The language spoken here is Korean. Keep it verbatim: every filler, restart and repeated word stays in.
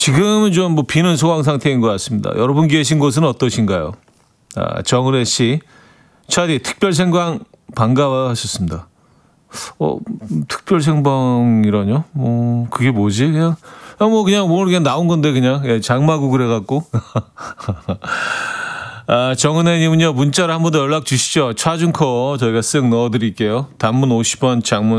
지금은 좀 뭐 비는 소강 상태인 것 같습니다. 여러분 계신 곳은 어떠신가요? 아, 정은혜 씨, 차디 특별 생방 반가워하셨습니다. 어, 특별 생방이라뇨? 뭐 그게 뭐지? 그냥 아, 뭐 그냥 뭐 그냥 나온 건데 그냥 예, 장마고 그래갖고. 아, 정은혜님은요 문자로 한 번 더 연락 주시죠. 차준커 저희가 쓱 넣어드릴게요. 단문 오십 원, 장문